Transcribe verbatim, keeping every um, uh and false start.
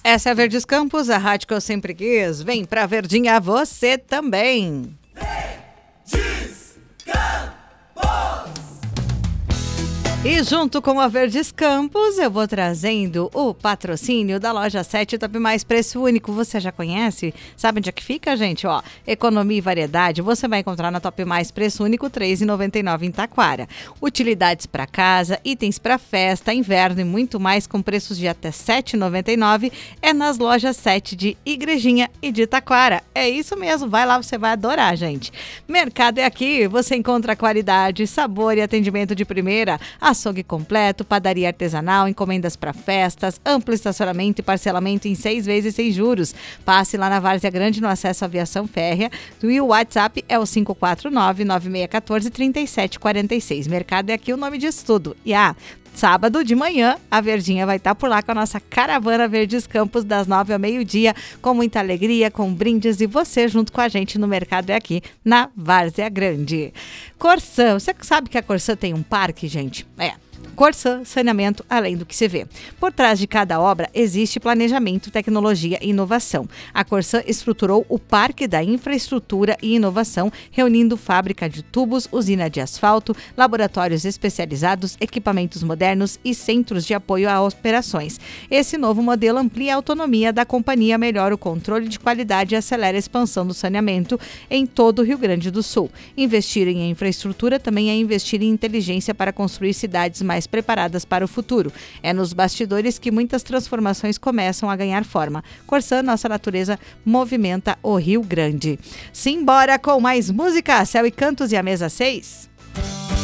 Essa é a Verdes Campos, a rádio que eu sempre quis. Vem pra Verdinha você também. Verdes Campos! E junto com a Verdes Campos, eu vou trazendo o patrocínio da Loja sete Top Mais Preço Único. Você já conhece? Sabe onde é que fica, gente? Ó, economia e variedade você vai encontrar na Top Mais Preço Único, três reais e noventa e nove centavos em Taquara. Utilidades para casa, itens para festa, inverno e muito mais com preços de até sete reais e noventa e nove centavos é nas Lojas sete de Igrejinha e de Taquara. É isso mesmo, vai lá, você vai adorar, gente. Mercado é aqui, você encontra qualidade, sabor e atendimento de primeira. Açougue completo, padaria artesanal, encomendas para festas, amplo estacionamento e parcelamento em seis vezes sem juros. Passe lá na Várzea Grande no acesso à aviação férrea e o WhatsApp é o cinco quatro nove, nove seis um quatro, três sete quatro seis. Mercado é aqui o nome disso tudo. E ah, sábado de manhã, a Verdinha vai estar por lá com a nossa caravana Verdes Campos das nove ao meio-dia, com muita alegria, com brindes e você junto com a gente no Mercado é aqui, na Várzea Grande. Corsã, você sabe que a Corsã tem um parque, gente? É. Corsã, saneamento além do que se vê. Por trás de cada obra existe planejamento, tecnologia e inovação. A Corsã estruturou o Parque da Infraestrutura e Inovação, reunindo fábrica de tubos, usina de asfalto, laboratórios especializados, equipamentos modernos e centros de apoio a operações. Esse novo modelo amplia a autonomia da companhia, melhora o controle de qualidade e acelera a expansão do saneamento em todo o Rio Grande do Sul. Investir em infraestrutura também é investir em inteligência para construir cidades mais preparadas para o futuro. É nos bastidores que muitas transformações começam a ganhar forma. Corsã, nossa natureza movimenta o Rio Grande. Simbora com mais música, Céu e Cantos e a Mesa seis.